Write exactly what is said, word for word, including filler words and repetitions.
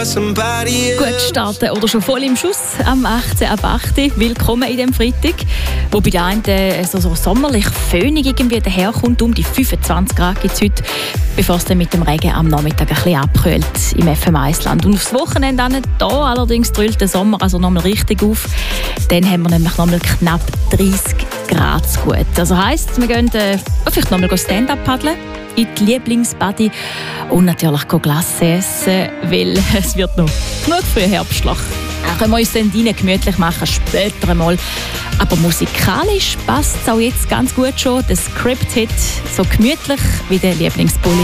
Gut starten oder schon voll im Schuss am achtzehnten ab acht. Willkommen in diesem Freitag, wo bei der einen so, so sommerlich föhnig irgendwie daherkommt. Um die fünfundzwanzig Grad gibt es heute, bevor es dann mit dem Regen am Nachmittag ein bisschen abkühlt im F M eins-Land. Und aufs Wochenende dann, da allerdings drüllt der Sommer also nochmal richtig auf. Dann haben wir nämlich nochmal knapp dreißig Grad zu gut. Also heisst, wir gehen äh, vielleicht nochmal Stand-up paddeln in die Lieblingsbadi und natürlich Glasse essen, weil es wird noch genug früh Herbstlich. Auch können wir uns dann rein gemütlich machen, später einmal. Aber musikalisch passt es auch jetzt ganz gut schon. Der Script-Hit so gemütlich wie der Lieblingsbully.